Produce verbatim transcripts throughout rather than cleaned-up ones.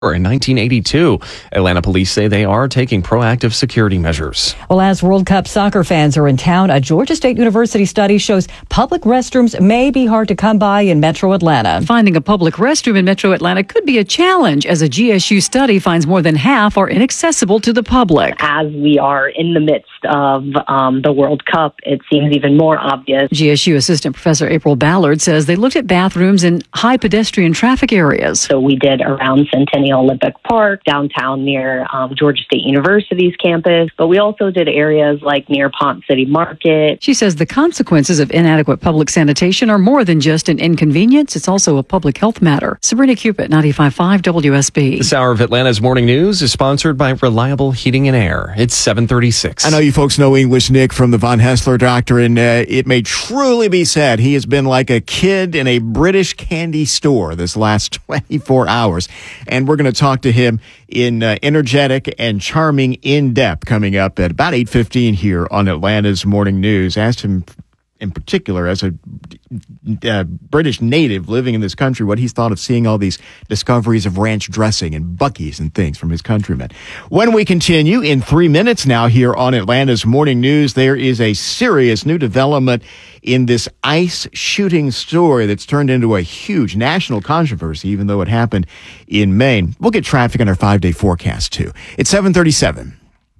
In nineteen eighty-two, Atlanta police say they are taking proactive security measures. Well, as World Cup soccer fans are in town, a Georgia State University study shows public restrooms may be hard to come by in Metro Atlanta. Finding a public restroom in Metro Atlanta could be a challenge, as a G S U study finds more than half are inaccessible to the public. As we are in the midst of um, the World Cup, it seems even more obvious. G S U Assistant Professor April Ballard says they looked at bathrooms in high pedestrian traffic areas. So we did around Centennial Olympic Park, downtown near um, Georgia State University's campus, but we also did areas like near Ponce City Market. She says the consequences of inadequate public sanitation are more than just an inconvenience. It's also a public health matter. Sabrina Cupid, ninety-five point five W S B. This hour of Atlanta's Morning News is sponsored by Reliable Heating and Air. It's seven thirty-six. I know you folks know English Nick from the Von Hessler Doctrine. Uh, it may truly be said he has been like a kid in a British candy store this last twenty-four hours. And we're going to talk to him in uh, energetic and charming in depth coming up at about eight fifteen here on Atlanta's Morning News. Asked him in particular, as a uh, British native living in this country, what he's thought of seeing all these discoveries of ranch dressing and Buc-ee's and things from his countrymen. When we continue in three minutes now here on Atlanta's Morning News, there is a serious new development in this ICE shooting story that's turned into a huge national controversy, even though it happened in Maine. We'll get traffic on our five-day forecast, too. It's seven thirty-seven.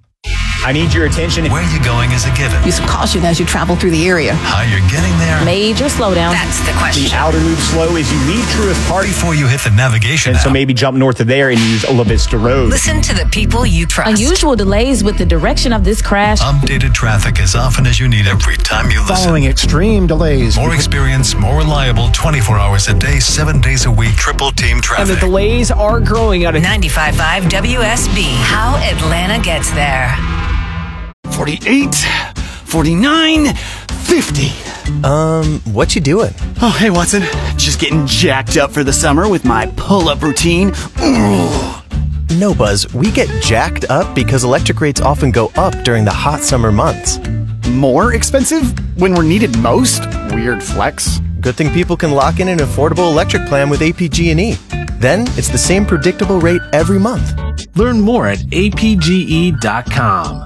I need your attention. Where you're going is a given. Use caution as you travel through the area. How you're getting there. Major slowdown. That's the question. The outer loop slow as you leave Truist Park. Before you hit the navigation And app. so maybe jump north of there and use La Vista Road. Listen to the people you trust. Unusual delays with the direction of this crash. Updated traffic as often as you need every time you listen. Following extreme delays. More experience, more reliable, twenty-four hours a day, seven days a week, triple team traffic. And the delays are growing out of ninety-five point five W S B. How Atlanta gets there. forty-eight, forty-nine, fifty. Um, what you doing? Oh, hey, Watson. Just getting jacked up for the summer with my pull-up routine. Ooh. No, Buzz. We get jacked up because electric rates often go up during the hot summer months. More expensive when we're needed most? Weird flex. Good thing people can lock in an affordable electric plan with A P G and E. Then it's the same predictable rate every month. Learn more at A P G E dot com.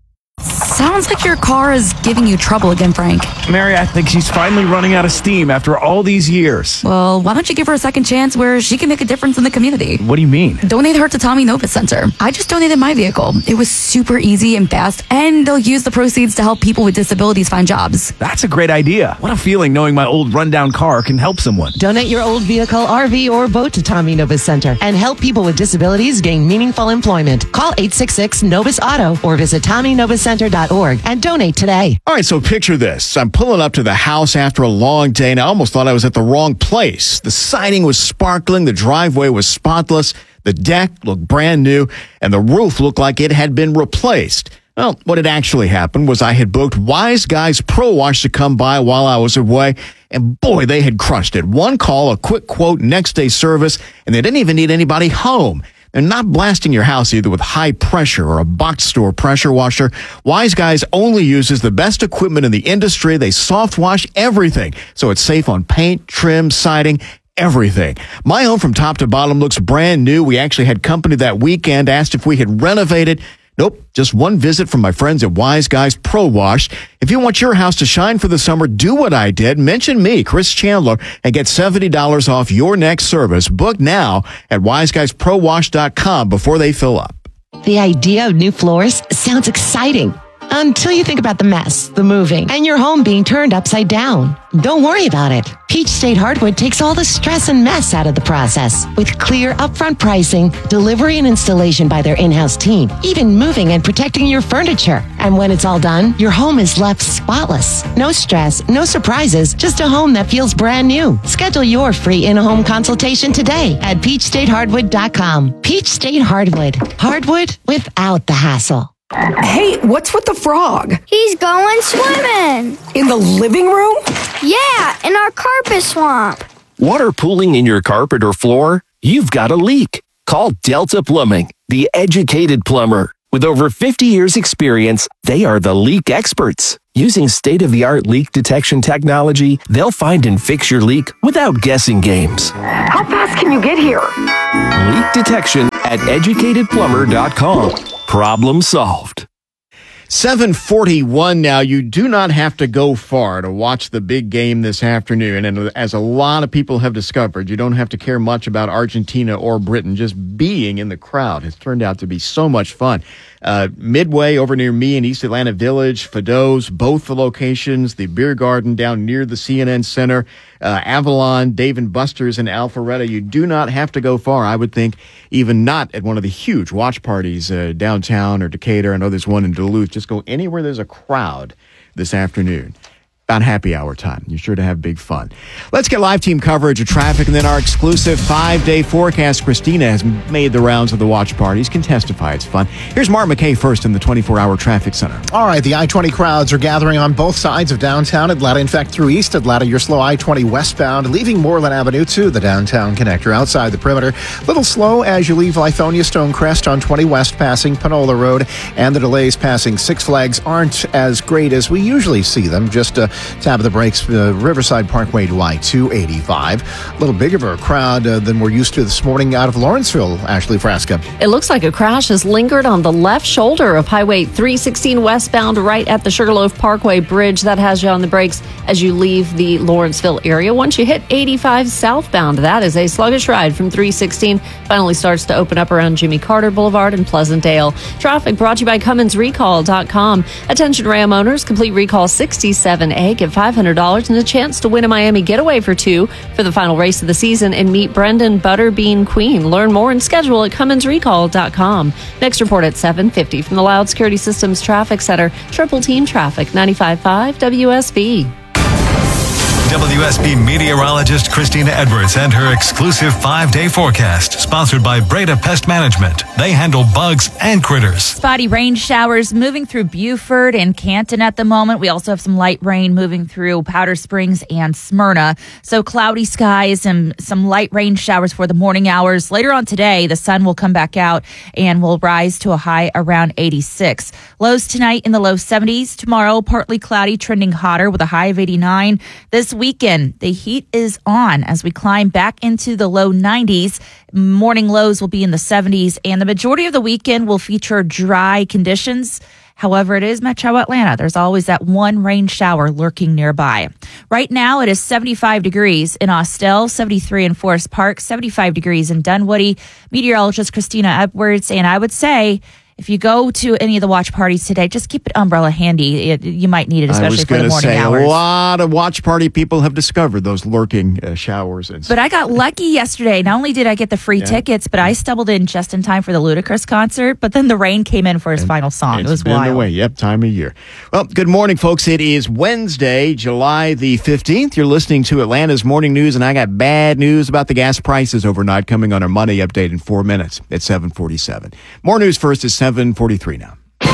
Sounds like your car is giving you trouble again, Frank. Mary, I think she's finally running out of steam after all these years. Well, why don't you give her a second chance where she can make a difference in the community? What do you mean? Donate her to Tommy Novus Center. I just donated my vehicle. It was super easy and fast, and they'll use the proceeds to help people with disabilities find jobs. That's a great idea. What a feeling knowing my old rundown car can help someone. Donate your old vehicle, R V, or boat to Tommy Novus Center and help people with disabilities gain meaningful employment. Call eight six six Novus Auto or visit Tommy Novus Center dot org and donate today. All right, so picture this. I'm pulling up to the house after a long day, and I almost thought I was at the wrong place. The siding was sparkling, the driveway was spotless, the deck looked brand new, and the roof looked like it had been replaced. Well, what had actually happened was I had booked Wise Guys Pro Wash to come by while I was away, and boy, they had crushed it. One call, a quick quote, next day service, and they didn't even need anybody home. They're not blasting your house either with high pressure or a box store pressure washer. Wise Guys only uses the best equipment in the industry. They soft wash everything, so it's safe on paint, trim, siding, everything. My home from top to bottom looks brand new. We actually had company that weekend, asked if we had renovated. Nope, just one visit from my friends at Wise Guys Pro Wash. If you want your house to shine for the summer, do what I did. Mention me, Chris Chandler, and get seventy dollars off your next service. Book now at wise guys pro wash dot com before they fill up. The idea of new floors sounds exciting until you think about the mess, the moving, and your home being turned upside down. Don't worry about it. Peach State Hardwood takes all the stress and mess out of the process with clear upfront pricing, delivery and installation by their in-house team, even moving and protecting your furniture. And when it's all done, your home is left spotless. No stress, no surprises, just a home that feels brand new. Schedule your free in-home consultation today at peach state hardwood dot com. Peach State Hardwood. Hardwood without the hassle. Hey, what's with the frog? He's going swimming. In the living room? Yeah, in our carpet swamp. Water pooling in your carpet or floor? You've got a leak. Call Delta Plumbing, the educated plumber. With over fifty years experience, they are the leak experts. Using state-of-the-art leak detection technology, they'll find and fix your leak without guessing games. How fast can you get here? Leak detection at educated plumber dot com. Problem solved. seven forty-one now. You do not have to go far to watch the big game this afternoon. And as a lot of people have discovered, you don't have to care much about Argentina or Britain. Just being in the crowd has turned out to be so much fun. Uh, Midway over near me in East Atlanta Village, Fado's, both the locations, the beer garden down near the C N N Center, uh, Avalon, Dave and Buster's in Alpharetta. You do not have to go far. I would think even not at one of the huge watch parties uh, downtown or Decatur. I know there's one in Duluth. Just go anywhere there's a crowd this afternoon. About happy hour time. You're sure to have big fun. Let's get live team coverage of traffic and then our exclusive five-day forecast. Christina has made the rounds of the watch parties. Can testify it's fun. Here's Mark McKay first in the twenty-four hour traffic center. All right, the I twenty crowds are gathering on both sides of downtown Atlanta. In fact, through East Atlanta, you're slow I twenty westbound, leaving Moreland Avenue to the downtown connector outside the perimeter. Little slow as you leave Lithonia Stonecrest on twenty West, passing Panola Road, and the delays passing Six Flags aren't as great as we usually see them. Just uh, tap of the brakes, uh, Riverside Parkway to I two eighty-five. A little bigger of a crowd uh, than we're used to this morning out of Lawrenceville. Ashley Frasca. It looks like a crash has lingered on the left shoulder of Highway three sixteen westbound right at the Sugarloaf Parkway Bridge. That has you on the brakes as you leave the Lawrenceville area. Once you hit eighty-five southbound, that is a sluggish ride from three sixteen. Finally starts to open up around Jimmy Carter Boulevard in Pleasantdale. Traffic brought to you by Cummins Recall dot com. Attention Ram owners, complete recall sixty-seven A. Get five hundred dollars and a chance to win a Miami getaway for two for the final race of the season and meet Brendan Butterbean Queen. Learn more and schedule at Cummins Recall dot com. Next report at seven fifty from the Loud Security Systems Traffic Center. Triple Team Traffic, ninety-five point five W S B. W S B meteorologist Christina Edwards and her exclusive five-day forecast, sponsored by Breda Pest Management. They handle bugs and critters. Spotty rain showers moving through Buford and Canton at the moment. We also have some light rain moving through Powder Springs and Smyrna. So cloudy skies and some light rain showers for the morning hours. Later on today, the sun will come back out and will rise to a high around eighty-six. Lows tonight in the low seventies. Tomorrow, partly cloudy, trending hotter with a high of eighty-nine. This weekend, the heat is on as we climb back into the low nineties. Morning lows will be in the seventies, and the majority of the weekend will feature dry conditions. However, it is Metro Atlanta. There's always that one rain shower lurking nearby. Right now, it is seventy-five degrees in Austell, seventy-three in Forest Park, seventy-five degrees in Dunwoody. Meteorologist Christina Edwards, and I would say, if you go to any of the watch parties today, just keep an umbrella handy. It, you might need it, especially for the morning say, hours. A lot of watch party people have discovered those lurking uh, showers. And but I got lucky yesterday. Not only did I get the free yeah. tickets, but I stumbled in just in time for the Ludacris concert. But then the rain came in for his and final song. It was been wild. Away. Yep, time of year. Well, good morning, folks. It is Wednesday, July the fifteenth. You're listening to Atlanta's Morning News, and I got bad news about the gas prices overnight coming on our money update in four minutes at seven forty-seven. More news first is seven forty-three now.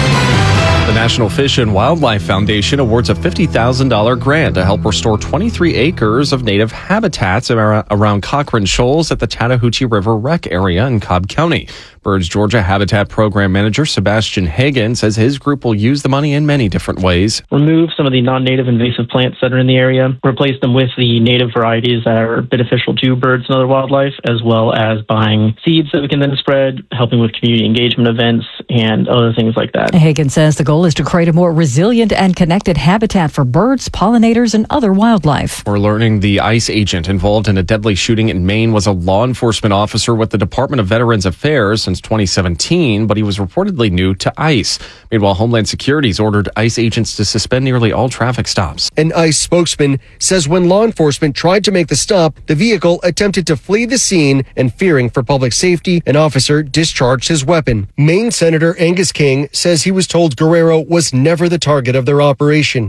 The National Fish and Wildlife Foundation awards a fifty thousand dollars grant to help restore twenty-three acres of native habitats around Cochrane Shoals at the Chattahoochee River Rec area in Cobb County. Birds Georgia Habitat Program Manager Sebastian Hagan says his group will use the money in many different ways. Remove some of the non-native invasive plants that are in the area, replace them with the native varieties that are beneficial to birds and other wildlife, as well as buying seeds that we can then spread, helping with community engagement events and other things like that. Hagan says the goal is to create a more resilient and connected habitat for birds, pollinators, and other wildlife. We're learning the ICE agent involved in a deadly shooting in Maine was a law enforcement officer with the Department of Veterans Affairs since twenty seventeen, but he was reportedly new to ICE. Meanwhile, Homeland Security's ordered ICE agents to suspend nearly all traffic stops. An ICE spokesman says when law enforcement tried to make the stop, the vehicle attempted to flee the scene, and fearing for public safety, an officer discharged his weapon. Maine Senator Angus King says he was told Guerrero was never the target of their operation.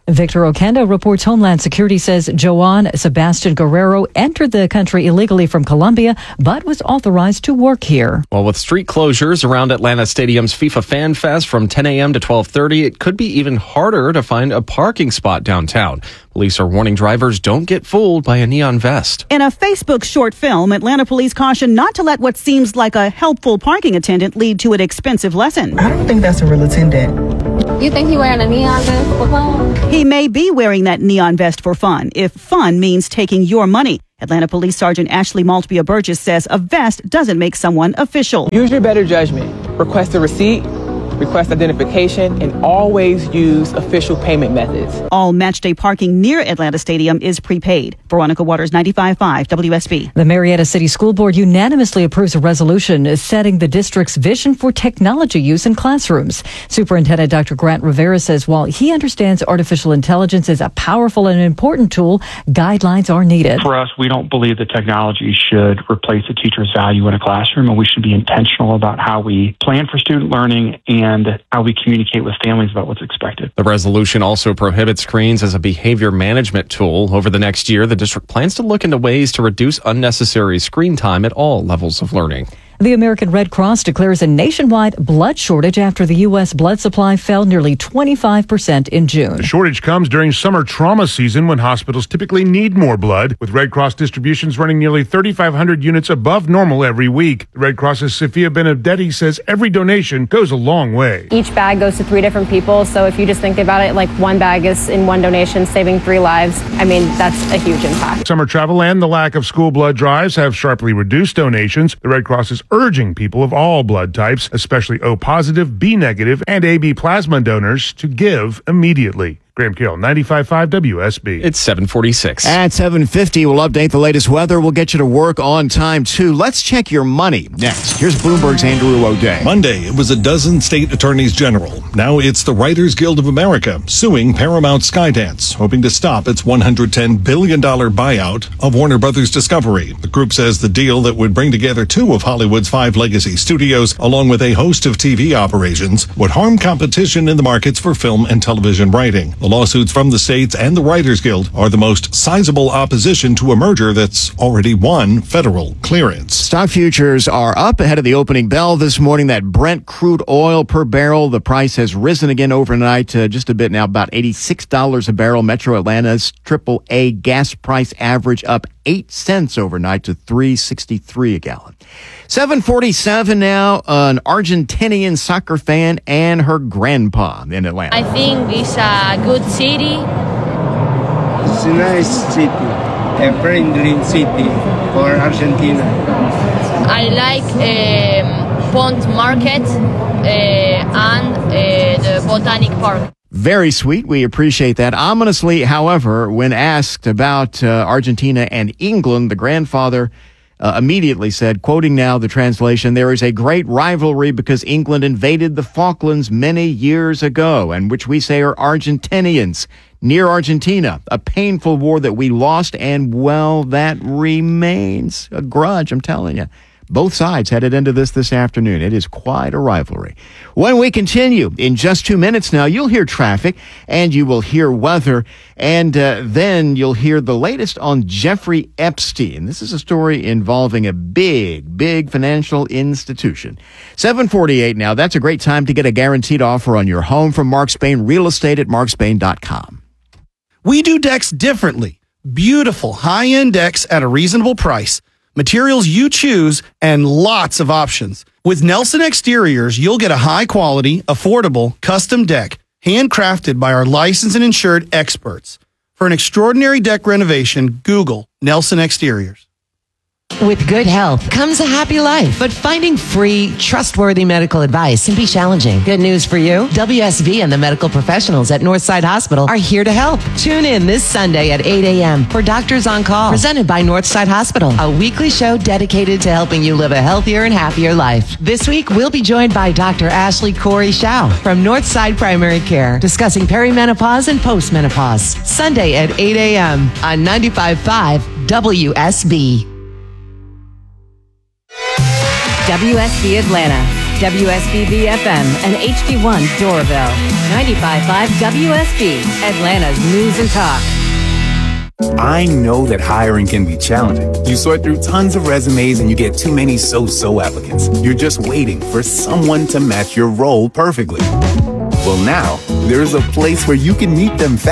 Victor Oquendo reports Homeland Security says Joan Sebastian Guerrero entered the country illegally from Colombia, but was authorized to work here. Well, with street closures around Atlanta Stadium's FIFA Fan Fest from ten a.m. to twelve thirty, it could be even harder to find a parking spot downtown. Police are warning drivers don't get fooled by a neon vest. In a Facebook short film, Atlanta police caution not to let what seems like a helpful parking attendant lead to an expensive lesson. I don't think that's a real attendant. You think he wearing a neon vest for fun? He may be wearing that neon vest for fun, if fun means taking your money. Atlanta Police Sergeant Ashley Maltbia Burgess says a vest doesn't make someone official. Use your better judgment. Request a receipt, request identification, and always use official payment methods. All matchday parking near Atlanta Stadium is prepaid. Veronica Waters, ninety-five point five W S B. The Marietta City School Board unanimously approves a resolution setting the district's vision for technology use in classrooms. Superintendent Doctor Grant Rivera says while he understands artificial intelligence is a powerful and important tool, guidelines are needed. For us, we don't believe that technology should replace a teacher's value in a classroom, and we should be intentional about how we plan for student learning and and how we communicate with families about what's expected. The resolution also prohibits screens as a behavior management tool. Over the next year, the district plans to look into ways to reduce unnecessary screen time at all levels of learning. The American Red Cross declares a nationwide blood shortage after the U S blood supply fell nearly twenty-five percent in June. The shortage comes during summer trauma season when hospitals typically need more blood, with Red Cross distributions running nearly thirty-five hundred units above normal every week. The Red Cross's Sophia Benedetti says every donation goes a long way. Each bag goes to three different people, so if you just think about it, like one bag is in one donation, saving three lives. I mean, that's a huge impact. Summer travel and the lack of school blood drives have sharply reduced donations. The Red Cross is urging people of all blood types, especially O positive, B negative, and A B plasma donors, to give immediately. Graham Carroll, ninety-five point five W S B. It's seven forty-six. At seven fifty, we'll update the latest weather. We'll get you to work on time, too. Let's check your money next. Here's Bloomberg's Andrew O'Day. Monday, it was a dozen state attorneys general. Now it's the Writers Guild of America suing Paramount Skydance, hoping to stop its one hundred ten billion dollars buyout of Warner Brothers Discovery. The group says the deal that would bring together two of Hollywood's five legacy studios, along with a host of T V operations, would harm competition in the markets for film and television writing. The lawsuits from the states and the Writers Guild are the most sizable opposition to a merger that's already won federal clearance. Stock futures are up ahead of the opening bell this morning. That Brent crude oil per barrel, the price has risen again overnight to just a bit now, about eighty-six dollars a barrel. Metro Atlanta's triple A gas price average up eight cents overnight to three sixty-three a gallon. seven forty-seven now, an Argentinian soccer fan and her grandpa in Atlanta. I think it's a good city. It's a nice city, a friendly city for Argentina. I like um, Pont Market uh, and uh, the Botanic Park. Very sweet. We appreciate that. Ominously, however, when asked about uh, Argentina and England, the grandfather uh, immediately said, quoting now the translation, "There is a great rivalry because England invaded the Falklands many years ago, and which we say are Argentinians near Argentina. A painful war that we lost, and, well, that remains a grudge, I'm telling you." Both sides headed into this this afternoon. It is quite a rivalry. When we continue, in just two minutes now, you'll hear traffic and you will hear weather. And uh, then you'll hear the latest on Jeffrey Epstein. This is a story involving a big, big financial institution. seven forty-eight now. That's a great time to get a guaranteed offer on your home from Mark Spain Real Estate at mark spain dot com. We do decks differently. Beautiful, high-end decks at a reasonable price. Materials you choose, and lots of options. With Nelson Exteriors, you'll get a high-quality, affordable, custom deck, handcrafted by our licensed and insured experts. For an extraordinary deck renovation, Google Nelson Exteriors. With good health comes a happy life, but finding free, trustworthy medical advice can be challenging. Good news for you. W S V and the medical professionals at Northside Hospital are here to help. Tune in this Sunday at eight a.m. for Doctors on Call, presented by Northside Hospital, a weekly show dedicated to helping you live a healthier and happier life. This week, we'll be joined by Doctor Ashley Corey Shao from Northside Primary Care, discussing perimenopause and postmenopause. Sunday at eight a.m. on ninety-five point five W S B. W S B Atlanta. W S B V F M and H D one Doraville. ninety-five point five W S B, Atlanta's News and Talk. I know that hiring can be challenging. You sort through tons of resumes and you get too many so-so applicants. You're just waiting for someone to match your role perfectly. Well, now, there's a place where you can meet them fast.